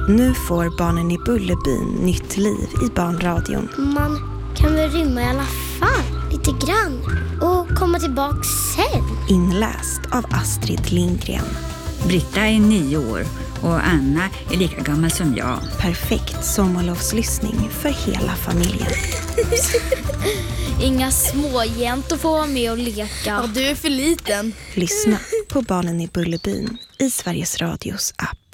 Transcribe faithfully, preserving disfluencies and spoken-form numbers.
Nu får Barnen i Bullerbyn nytt liv i barnradion. Man kan väl rymma i alla fall, lite grann. Och komma tillbaka sen. Inläst av Astrid Lindgren. Britta är nio år och Anna är lika gammal som jag. Perfekt sommarlovslyssning för hela familjen. Inga småjäntor får vara med och leka. Ja, du är för liten. Lyssna på Barnen i Bullerbyn i Sveriges Radios app.